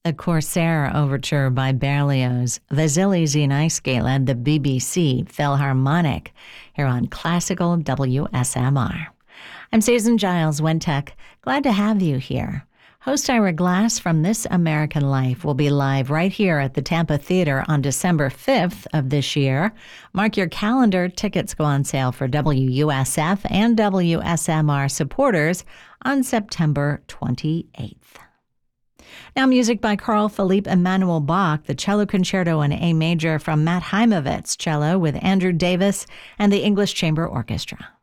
The Corsair Overture by Berlioz. Vasily Zinaisky led the BBC Philharmonic here on Classical WSMR. I'm Susan Giles Wentech. Glad to have you here. Host Ira Glass from This American Life will be live right here at the Tampa Theater on December 5th of this year. Mark your calendar. Tickets go on sale for WUSF and WSMR supporters on September 28th. Now music by Carl Philipp Emanuel Bach, the Cello Concerto in A Major from Matt Heimovitz, cello with Andrew Davis and the English Chamber Orchestra.